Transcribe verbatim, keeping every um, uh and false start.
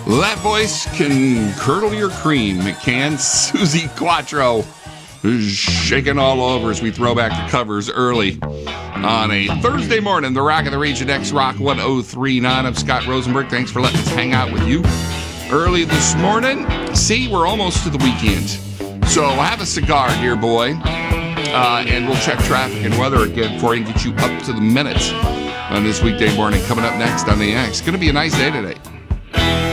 That voice can curdle your cream. It can. Susie Quattro is shaking all over as we throw back the covers early on a Thursday morning. The Rock of the Region X Rock one oh three point nine. I'm Scott Rosenberg. Thanks for letting us hang out with you early this morning. See, we're almost to the weekend. So have a cigar, dear boy, uh, and we'll check traffic and weather again for you and get you up to the minute on this weekday morning. Coming up next on the X. It's going to be a nice day today.